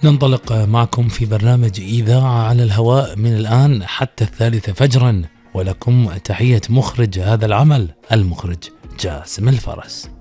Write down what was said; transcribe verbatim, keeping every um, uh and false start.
ننطلق معكم في برنامج إذاعة على الهواء من الآن حتى الثالثة فجرا، ولكم تحية مخرج هذا العمل المخرج جاسم الفرس.